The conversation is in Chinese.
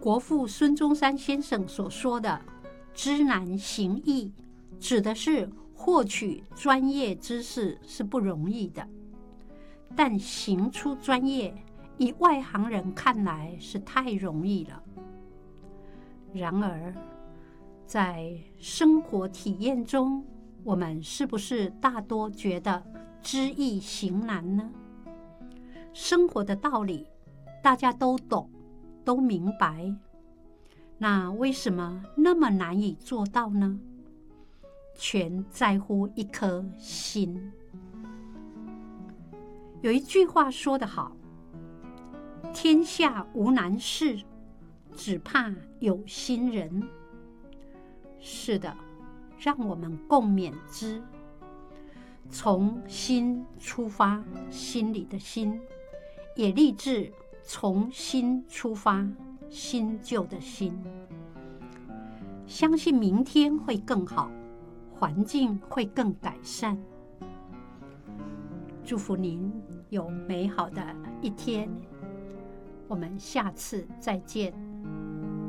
国父孙中山先生所说的知难行易，指的是获取专业知识是不容易的，但行出专业，以外行人看来是太容易了。然而，在生活体验中，我们是不是大多觉得知易行难呢？生活的道理大家都懂，都明白，那为什么那么难以做到呢？全在乎一颗心。有一句话说得好，天下无难事，只怕有心人。是的，让我们共勉之，从心出发，心里的心，也立志从心出发，新旧的心。相信明天会更好，环境会更改善。祝福您有美好的一天，我们下次再见。